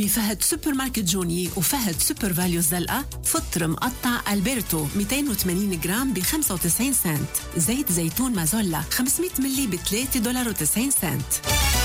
بفهد سوبر ماركت جوني وفهد سوبر فاليو الزلقة. فطر مقطع ألبرتو 280 جرام ب 95 سنت. زيت زيتون مازولا 500 ملي ب $3.90.